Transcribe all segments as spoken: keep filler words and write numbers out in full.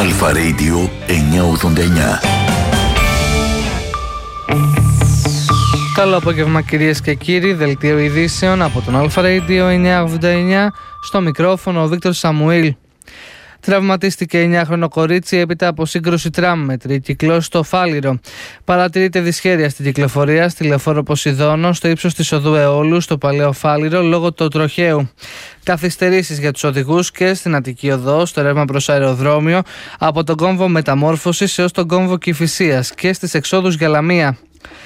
Αλφα Radio εννιακόσια ογδόντα εννιά. Καλό απόγευμα κυρίες και κύριοι, δελτίο ειδήσεων από τον Αλφα Radio εννιακόσια ογδόντα εννιά, στο μικρόφωνο ο Βίκτορ Σαμουήλ. Τραυματίστηκε εννιάχρονο κορίτσι έπειτα από σύγκρουση τραμ με τρικυκλό στο Φάληρο. Παρατηρείται δυσχέρεια στην κυκλοφορία στη λεωφόρο Ποσειδώνο στο ύψος της οδού Αιώλου στο Παλαιό Φάληρο λόγω του τροχαίου. Καθυστερήσεις για τους οδηγούς και στην Αττική Οδό, στο ρεύμα προς αεροδρόμιο, από τον κόμβο Μεταμόρφωσης έως τον κόμβο Κηφισίας και στις εξόδους για Λαμία.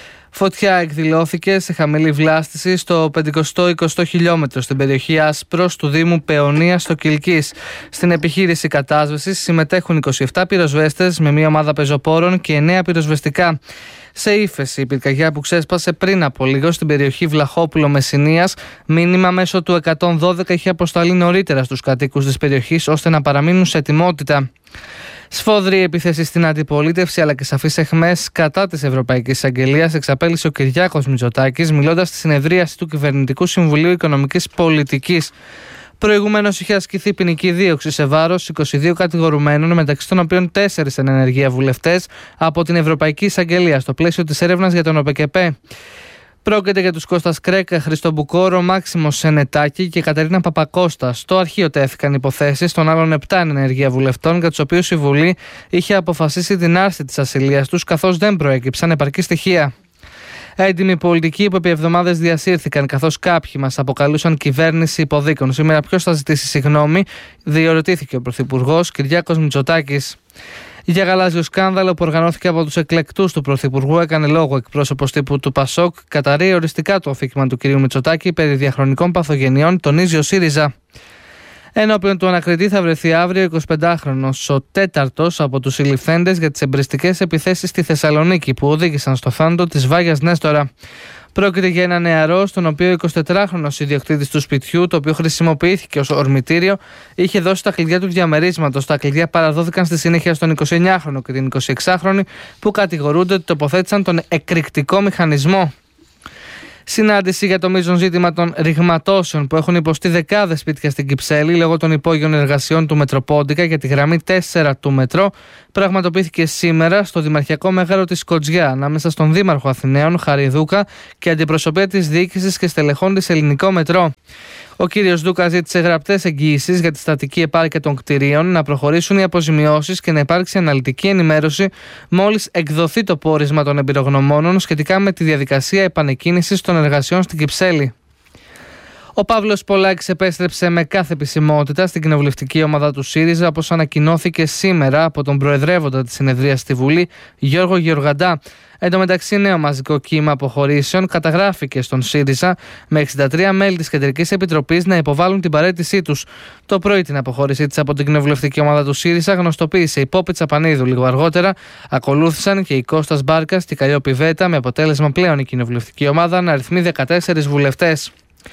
Φωτιά εκδηλώθηκε σε χαμηλή βλάστηση στο πεντηκοστό εικοστό χιλιόμετρο στην περιοχή Άσπρος του Δήμου Παιωνία στο Κιλκής. Στην επιχείρηση κατάσβεσης συμμετέχουν είκοσι επτά πυροσβέστες με μία ομάδα πεζοπόρων και εννέα πυροσβεστικά. Σε ύφεση η πυρκαγιά που ξέσπασε πριν από λίγο στην περιοχή Βλαχόπουλο Μεσσηνίας, μήνυμα μέσω του εκατόν δώδεκα είχε αποσταλεί νωρίτερα στους κατοίκους της περιοχής ώστε να παραμείνουν σε ετοιμότητα. Σφόδρη επίθεση στην αντιπολίτευση αλλά και σαφείς αιχμές κατά της Ευρωπαϊκής Εισαγγελίας εξαπέλυσε ο Κυριάκος Μητσοτάκης μιλώντας στη συνεδρίαση του Κυβερνητικού Συμβουλίου Οικονομικής Πολιτικής. Προηγουμένως είχε ασκηθεί ποινική δίωξη σε βάρος είκοσι δύο κατηγορουμένων, μεταξύ των οποίων τέσσερις εν ενεργεία βουλευτές από την Ευρωπαϊκή Εισαγγελία στο πλαίσιο της έρευνας για τον ΟΠΕΚΕΠΕ. Πρόκειται για τους Κώστας Κρέκα, Χρήστο Μπουκόρο, Μάξιμο Σενετάκη και Κατερίνα Παπακώστα. Στο αρχείο τέθηκαν υποθέσεις των άλλων επτά ενεργεία βουλευτών, για τους οποίους η Βουλή είχε αποφασίσει την άρση της ασυλίας τους, καθώς δεν προέκυψαν επαρκή στοιχεία. Έντιμοι πολιτικοί που επί εβδομάδες διασύρθηκαν, καθώς κάποιοι μας αποκαλούσαν κυβέρνηση υποδίκων. Σήμερα ποιος θα ζητήσει συγγνώμη, διερωτήθηκε ο Πρωθυπουργός Κυριάκος Μητσοτάκης. Για γαλάζιο σκάνδαλο που οργανώθηκε από τους εκλεκτούς του Πρωθυπουργού έκανε λόγο εκπρόσωπος τύπου του Πασόκ, καταρρεί οριστικά το αφήγημα του κ. Μητσοτάκη περί διαχρονικών παθογενειών, τονίζει ο ΣΥΡΙΖΑ. Ενώπιον του ανακριτή θα βρεθεί αύριο εικοσιπεντάχρονος, ο τέταρτος από τους συλληφθέντες για τις εμπριστικές επιθέσεις στη Θεσσαλονίκη που οδήγησαν στο θάνατο της Βάγιας Νέστορα. Πρόκειται για ένα νεαρό, στον οποίο ο εικοσιτετράχρονος ιδιοκτήτης του σπιτιού, το οποίο χρησιμοποιήθηκε ως ορμητήριο, είχε δώσει τα κλειδιά του διαμερίσματος. Τα κλειδιά παραδόθηκαν στη συνέχεια στον εικοσιεννιάχρονο και την εικοσιεξάχρονη, που κατηγορούνται ότι τοποθέτησαν τον εκρηκτικό μηχανισμό. Συνάντηση για το μείζον ζήτημα των ρηγματώσεων που έχουν υποστεί δεκάδες σπίτια στην Κυψέλη λόγω των υπόγειων εργασιών του Μετροπόντικα για τη γραμμή τέσσερα του μετρό πραγματοποιήθηκε σήμερα στο Δημαρχιακό Μέγαρο της Κοτζιά ανάμεσα στον Δήμαρχο Αθηναίων Χαριδούκα και αντιπροσωπεία της διοίκησης και στελεχών της Ελληνικό Μετρό. Ο κύριος Δούκα ζήτησε γραπτές εγγυήσεις για τη στατική επάρκεια των κτηρίων, να προχωρήσουν οι αποζημιώσεις και να υπάρξει αναλυτική ενημέρωση μόλις εκδοθεί το πόρισμα των εμπειρογνωμόνων σχετικά με τη διαδικασία επανεκκίνησης των εργασιών στην Κυψέλη. Ο Παύλος Πολάκης επέστρεψε με κάθε επισημότητα στην κοινοβουλευτική ομάδα του ΣΥΡΙΖΑ, όπως ανακοινώθηκε σήμερα από τον προεδρεύοντα της συνεδρίας στη Βουλή, Γιώργο Γεωργαντά. Εν τω μεταξύ, νέο μαζικό κύμα αποχωρήσεων καταγράφηκε στον ΣΥΡΙΖΑ, με εξήντα τρία μέλη της Κεντρικής Επιτροπής να υποβάλουν την παραίτησή τους. Το πρωί την αποχώρησή της από την κοινοβουλευτική ομάδα του ΣΥΡΙΖΑ γνωστοποίησε η Πόπη Τσαπανίδου. Λίγο αργότερα ακολούθησαν και η Κώστας Μπάρκας και η Καλλιό Πιβέτα, με αποτέλεσμα πλέον η κοινοβουλευτική ομάδα να αριθμεί δεκατέσσερις βουλευτές.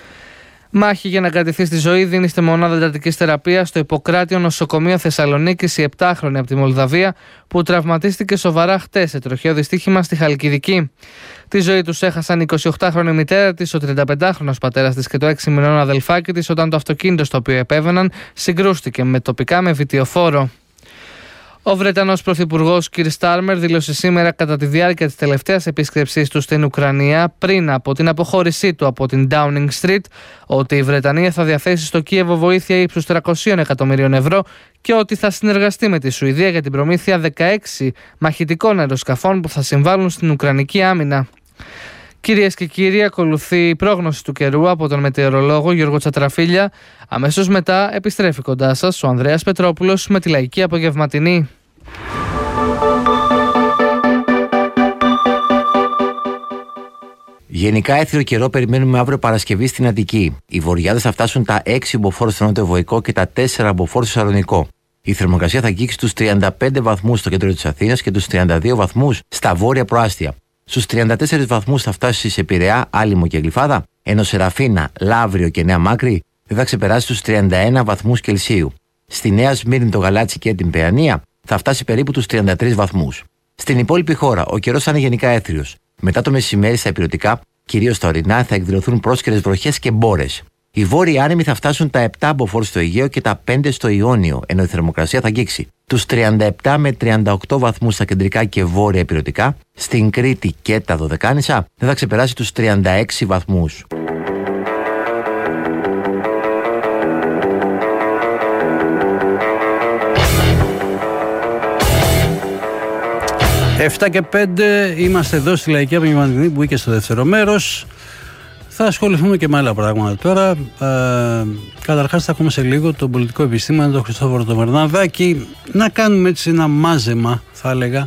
Μάχη για να κρατηθεί στη ζωή δίνει στη μονάδα εντατικής θεραπείας στο Ιπποκράτιο Νοσοκομείο Θεσσαλονίκης η επτάχρονη από τη Μολδαβία, που τραυματίστηκε σοβαρά χτες σε τροχαίο δυστύχημα στη Χαλκιδική. Τη ζωή τους έχασαν η εικοσιοκτάχρονη μητέρα της, ο τριανταπεντάχρονος πατέρας της και το έξι μηνών αδελφάκι της, όταν το αυτοκίνητο στο οποίο επέβαιναν συγκρούστηκε με τοπικά με βιτιοφόρο. Ο Βρετανός Πρωθυπουργός Κιρ Στάρμερ δήλωσε σήμερα, κατά τη διάρκεια της τελευταίας επίσκεψής του στην Ουκρανία, πριν από την αποχώρησή του από την Downing Street, ότι η Βρετανία θα διαθέσει στο Κίεβο βοήθεια ύψους τριακόσια εκατομμυρίων ευρώ και ότι θα συνεργαστεί με τη Σουηδία για την προμήθεια δεκαέξι μαχητικών αεροσκαφών που θα συμβάλλουν στην Ουκρανική άμυνα. Κυρίες και κύριοι, ακολουθεί η πρόγνωση του καιρού από τον μετεωρολόγο Γιώργο Τσατραφίλια. Αμέσως μετά επιστρέφει κοντά σας ο Ανδρέας Πετρόπουλος με τη λαϊκή απογευματινή. Γενικά έθριο καιρό περιμένουμε αύριο Παρασκευή στην Αττική. Οι βορειάδες θα φτάσουν τα έξι μποφόρ στο νότιο Βοϊκό και τα τέσσερα μποφόρ στο Σαλονικό. Η θερμοκρασία θα αγγίξει τους τριάντα πέντε βαθμούς στο κέντρο της Αθήνας και τους τριάντα δύο βαθμούς στα βόρεια προάστια. Στους τριάντα τέσσερις βαθμούς θα φτάσει σε Πειραιά, Άλυμο και Γλυφάδα, ενώ σε Ραφίνα, Λαύριο και Νέα Μάκρη δεν θα ξεπεράσει τους τριάντα ένα βαθμούς Κελσίου. Στη Νέα Σμύρνη, το Γαλάτσι και την Παιανία θα φτάσει περίπου τους τριάντα τρεις βαθμούς. Στην υπόλοιπη χώρα ο καιρός θα είναι γενικά έθριος. Μετά το μεσημέρι στα ηπειρωτικά, κυρίως στα ορεινά, θα εκδηλωθούν πρόσκαιρες βροχές και μπόρες. Οι βόρειοι άνεμοι θα φτάσουν τα επτά μποφόρ στο Αιγαίο και τα πέντε στο Ιόνιο, ενώ η θερμοκρασία θα αγγίξει τους τριάντα επτά με τριάντα οκτώ βαθμούς στα κεντρικά και βόρεια ηπειρωτικά. Στην Κρήτη και τα Δωδεκάνησα δεν θα ξεπεράσει τους τριάντα έξι βαθμούς. επτά και πέντε είμαστε εδώ στη Λαϊκή Απογευματινή που μπήκε στο δεύτερο μέρος. Θα ασχοληθούμε και με άλλα πράγματα τώρα. Ε, καταρχάς θα έχουμε σε λίγο τον πολιτικό επιστήμονα, τον Χριστόφορο τον Βερναδάκη, να κάνουμε έτσι ένα μάζεμα, θα έλεγα,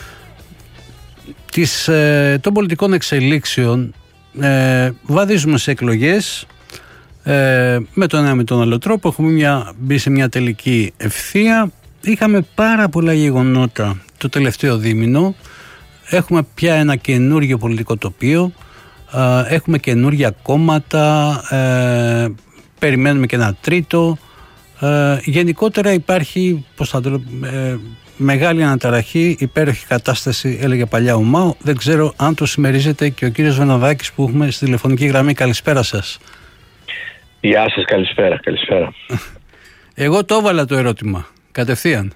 της, ε, των πολιτικών εξελίξεων. Ε, βαδίζουμε σε εκλογές ε, με τον ένα με τον άλλο τρόπο. Έχουμε μια, μπει σε μια τελική ευθεία. Είχαμε πάρα πολλά γεγονότα το τελευταίο δίμηνο. Έχουμε πια ένα καινούργιο πολιτικό τοπίο. Έχουμε καινούργια κόμματα, ε, περιμένουμε και ένα τρίτο. Ε, γενικότερα υπάρχει, πώς θα το, ε, μεγάλη αναταραχή, υπέροχη κατάσταση, έλεγε παλιά ο Μάο. Δεν ξέρω αν το συμμερίζεται και ο κύριος Βερναδάκης που έχουμε στη τηλεφωνική γραμμή. Καλησπέρα σας. Γεια σας, καλησπέρα, καλησπέρα. Εγώ το έβαλα το ερώτημα, κατευθείαν.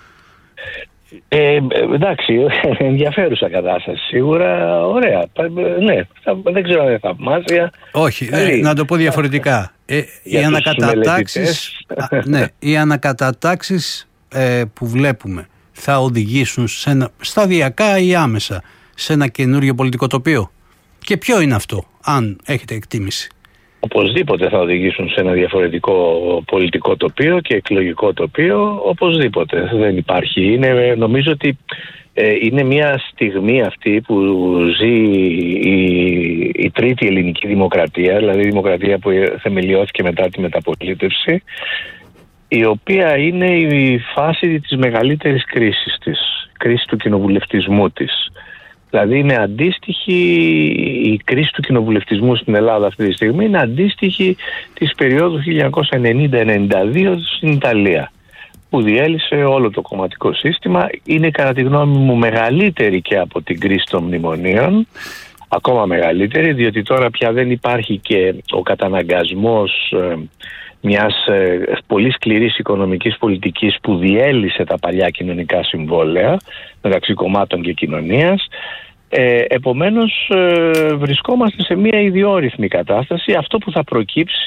Ε, εντάξει, ενδιαφέρουσα κατάσταση. Σίγουρα, ωραία. Ναι, δεν ξέρω αν είναι θαυμάσια. Όχι, ε, να το πω διαφορετικά. Ε, οι, ανακατατάξεις, α, ναι, οι ανακατατάξεις ε, που βλέπουμε θα οδηγήσουν σε ένα, σταδιακά ή άμεσα σε ένα καινούριο πολιτικό τοπίο. Και ποιο είναι αυτό, αν έχετε εκτίμηση? Οπωσδήποτε θα οδηγήσουν σε ένα διαφορετικό πολιτικό τοπίο και εκλογικό τοπίο, οπωσδήποτε. Δεν υπάρχει. Είναι, νομίζω ότι ε, είναι μια στιγμή αυτή που ζει η, η τρίτη ελληνική δημοκρατία, δηλαδή η δημοκρατία που θεμελιώθηκε μετά τη μεταπολίτευση, η οποία είναι η φάση της μεγαλύτερης κρίσης της, κρίση του κοινοβουλευτισμού της. Δηλαδή είναι αντίστοιχη, η κρίση του κοινοβουλευτισμού στην Ελλάδα αυτή τη στιγμή είναι αντίστοιχη της περίοδου χίλια εννιακόσια ενενήντα ενενήντα δύο στην Ιταλία, που διέλυσε όλο το κομματικό σύστημα. Είναι κατά τη γνώμη μου μεγαλύτερη και από την κρίση των μνημονίων, ακόμα μεγαλύτερη, διότι τώρα πια δεν υπάρχει και ο καταναγκασμός ε, μιας ε, πολύ σκληρής οικονομικής πολιτικής που διέλυσε τα παλιά κοινωνικά συμβόλαια μεταξύ κομμάτων και κοινωνίας. Ε, επομένως ε, βρισκόμαστε σε μια ιδιόρυθμη κατάσταση. Αυτό που θα προκύψει